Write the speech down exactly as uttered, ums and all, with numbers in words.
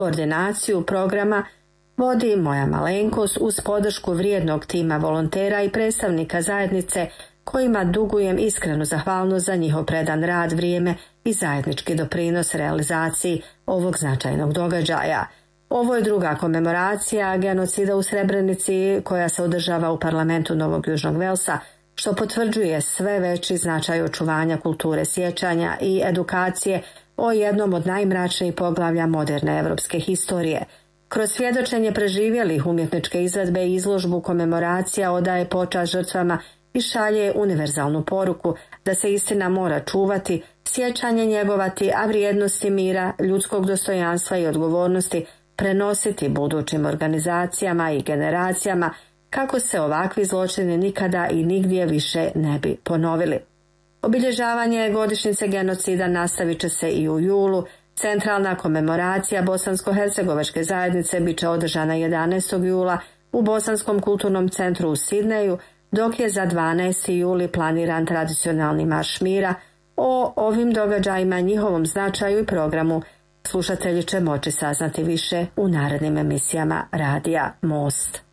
Koordinaciju programa vodi moja malenkost uz podršku vrijednog tima volontera i predstavnika zajednice kojima dugujem iskrenu zahvalnost za njihov predan rad, vrijeme i zajednički doprinos realizaciji ovog značajnog događaja. Ovo je druga komemoracija genocida u Srebrenici koja se održava u parlamentu Novog Južnog Velsa, što potvrđuje sve veći značaj očuvanja kulture sjećanja i edukacije o jednom od najmračnijih poglavlja moderne evropske historije. Kroz svjedočenje preživjelih umjetničke izvedbe i izložbu komemoracija odaje počast žrtvama i šalje univerzalnu poruku da se istina mora čuvati, sjećanje njegovati, a vrijednosti mira, ljudskog dostojanstva i odgovornosti prenositi budućim organizacijama i generacijama kako se ovakvi zločini nikada i nigdje više ne bi ponovili. Obilježavanje godišnjice genocida nastavit će se i u julu. Centralna komemoracija Bosansko-hercegovačke zajednice bit će održana jedanaestog jula u Bosanskom kulturnom centru u Sidneju, dok je za dvanaesti juli planiran tradicionalni marš mira. O ovim događajima, njihovom značaju i programu slušatelji će moći saznati više u narednim emisijama Radija Most.